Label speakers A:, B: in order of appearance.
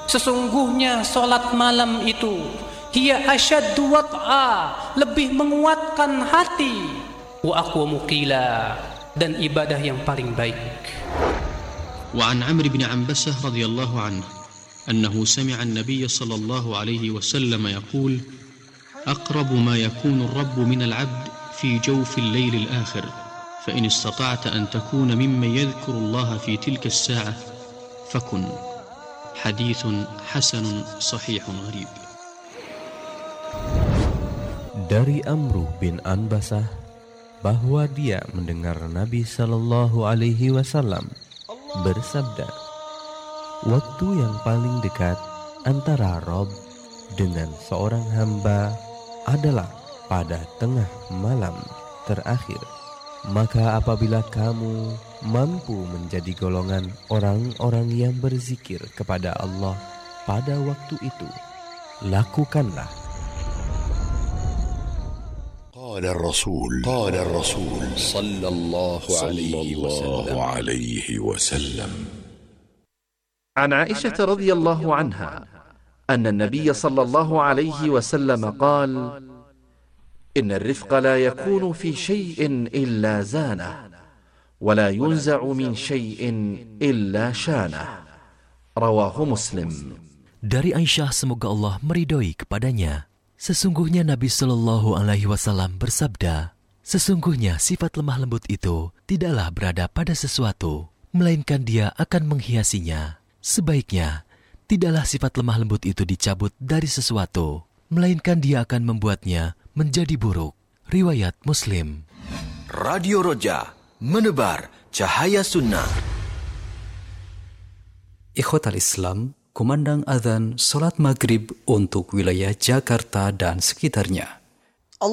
A: Sesungguhnya solat malam itu hiya asyaddu wat'a, lebih menguatkan hati, wa aqwamu qila, dan ibadah yang paling baik.
B: وعن عمرو بن عنبسة رضي الله عنه أنه سمع النبي صلى الله عليه وسلم يقول: أقرب ما يكون الرب من العبد في جوف الليل الآخر، فإن استطعت أن تكون ممن يذكر الله في تلك الساعة فكن. حديث حسن صحيح غريب.
C: Dari Amru bin Anbasah bahwa dia mendengar Nabi Shallallahu Alaihi Wasallam bersabda, waktu yang paling dekat antara Rob dengan seorang hamba adalah pada tengah malam terakhir. Maka apabila kamu mampu menjadi golongan orang-orang yang berzikir kepada Allah pada waktu itu, lakukanlah.
D: قال الرسول صلى الله عليه وسلم
E: عن عائشة رضي الله عنها أن النبي صلى الله عليه وسلم قال: إن الرفق لا يكون في شيء إلا زانه، ولا ينزع من شيء إلا شانه. رواه مسلم.
F: Dari Aisyah, semoga Allah meridhoi kepadanya, sesungguhnya Nabi Shallallahu Alaihi Wasallam bersabda, sesungguhnya sifat lemah lembut itu tidaklah berada pada sesuatu, melainkan dia akan menghiasinya. Sebaiknya tidaklah sifat lemah lembut itu dicabut dari sesuatu, melainkan dia akan membuatnya menjadi buruk. Riwayat Muslim.
G: Radio Roja, menebar cahaya sunnah.
H: Ikhwatal Islam, kumandang azan salat maghrib untuk wilayah Jakarta dan sekitarnya.